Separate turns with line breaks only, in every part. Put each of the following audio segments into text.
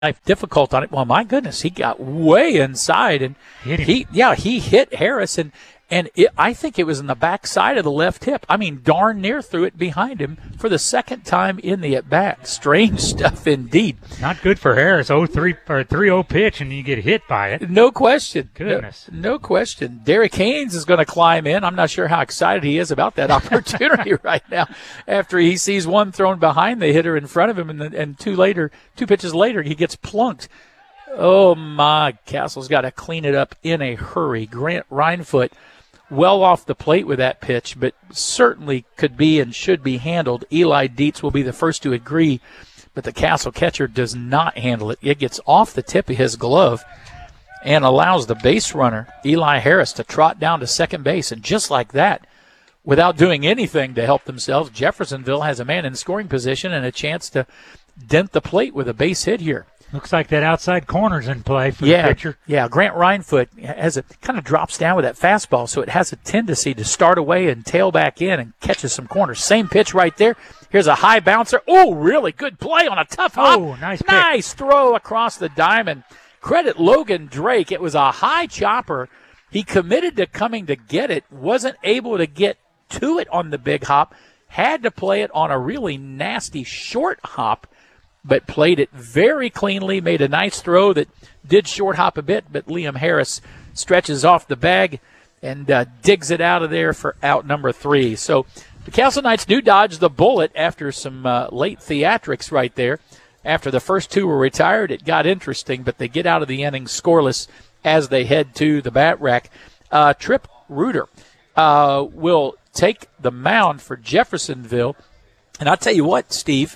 difficult on it. Well, my goodness, he got way inside, and he hit Harris, and I think it was in the backside of the left hip. I mean, darn near threw it behind him for the second time in the at-bat. Strange stuff indeed.
Not good for Harris. 3-0 pitch, and you get hit by it.
No question.
Goodness.
No question. Derek Haynes is going to climb in. I'm not sure how excited he is about that opportunity right now after he sees one thrown behind the hitter in front of him, and two pitches later, he gets plunked. Oh, my. Castle's got to clean it up in a hurry. Grant Reinfoot well off the plate with that pitch, but certainly could be and should be handled. Eli Dietz will be the first to agree, but the Castle catcher does not handle it. It gets off the tip of his glove and allows the base runner, Eli Harris, to trot down to second base. And just like that, without doing anything to help themselves, Jeffersonville has a man in scoring position and a chance to dent the plate with a base hit here.
Looks like that outside corner's in play for the pitcher.
Yeah, Grant Reinfoot kind of drops down with that fastball, so it has a tendency to start away and tail back in and catches some corners. Same pitch right there. Here's a high bouncer. Oh, really good play on a tough hop.
Oh, nice
Nice throw across the diamond. Credit Logan Drake. It was a high chopper. He committed to coming to get it, wasn't able to get to it on the big hop, had to play it on a really nasty short hop, but played it very cleanly, made a nice throw that did short hop a bit, but Liam Harris stretches off the bag and digs it out of there for out number 3. So the Castle Knights do dodge the bullet after some late theatrics right there. After the first two were retired, it got interesting, but they get out of the inning scoreless as they head to the bat rack. Trip Reuter will take the mound for Jeffersonville. And I'll tell you what, Steve,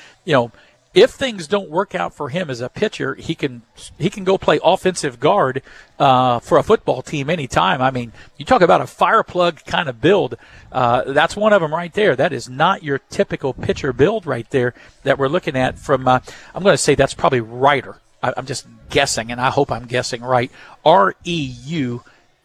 if things don't work out for him as a pitcher, he can go play offensive guard for a football team anytime. I mean, you talk about a fire plug kind of build. That's one of them right there. That is not your typical pitcher build right there that we're looking at from, I'm going to say that's probably Reiter. I'm just guessing, and I hope I'm guessing right. Reuter,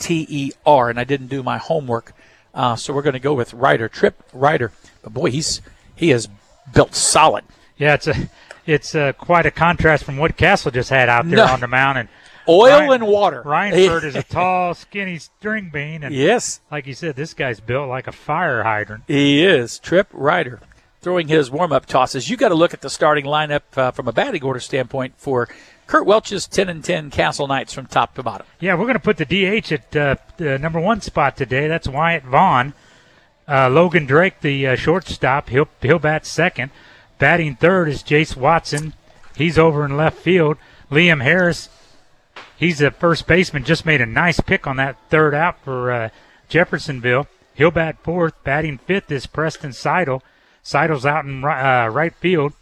and I didn't do my homework. So we're going to go with Reiter, Trip Reiter. But boy, he is built solid.
Yeah, it's quite a contrast from what Castle just had out there on the mound. And
oil and water.
Reinford is a tall, skinny string bean. And
yes.
Like you said, this guy's built like a fire hydrant.
He is. Trip Reiter throwing his warm-up tosses. You got to look at the starting lineup from a batting order standpoint for Kurt Welch's 10-10 Castle Knights from top to bottom.
Yeah, we're going to put the DH at the number 1 spot today. That's Wyatt Vaughn. Logan Drake, the shortstop, he'll bat second. Batting third is Jace Watson. He's over in left field. Liam Harris, he's a first baseman, just made a nice pick on that third out for Jeffersonville. He'll bat fourth. Batting fifth is Preston Seidel. Seidel's out in right field.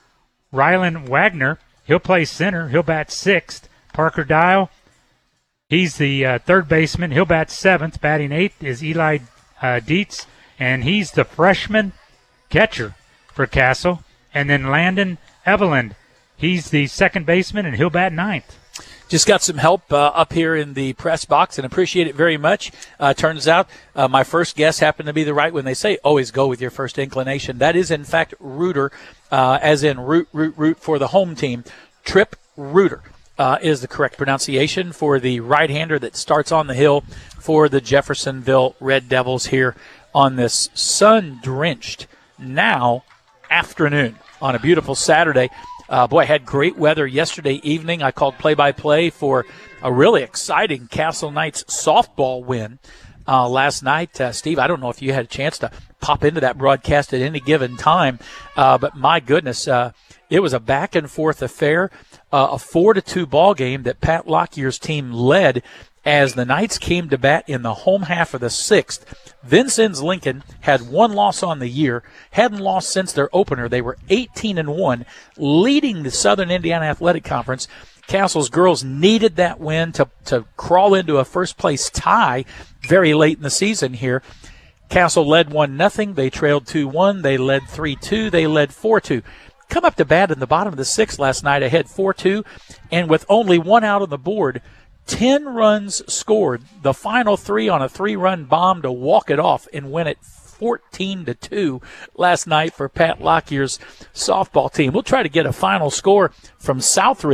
Rylan Wagner, he'll play center. He'll bat sixth. Parker Dial, he's the third baseman. He'll bat seventh. Batting eighth is Eli Dietz, and he's the freshman catcher for Castle. And then Landon Eveland, he's the second baseman, and he'll bat ninth.
Just got some help up here in the press box and appreciate it very much. Turns out my first guess happened to be the right one. They say always go with your first inclination. That is, in fact, Reuter, as in root for the home team. Trip Reuter is the correct pronunciation for the right-hander that starts on the hill for the Jeffersonville Red Devils here on this sun-drenched now afternoon on a beautiful Saturday. Boy, had great weather yesterday evening. I called play-by-play for a really exciting Castle Knights softball win last night. Steve, I don't know if you had a chance to pop into that broadcast at any given time, but my goodness, it was a back-and-forth affair, a 4-2 ball game that Pat Lockyer's team led as the Knights came to bat in the home half of the sixth. Vincennes Lincoln had one loss on the year, hadn't lost since their opener. They were 18-1, leading the Southern Indiana Athletic Conference. Castle's girls needed that win to crawl into a first-place tie very late in the season here. Castle led 1-0. They trailed 2-1. They led 3-2. They led 4-2. Come up to bat in the bottom of the sixth last night ahead 4-2, and with only one out on the board, 10 runs scored, the final 3 on a 3-run bomb to walk it off and win it 14-2 last night for Pat Lockyer's softball team. We'll try to get a final score from Southridge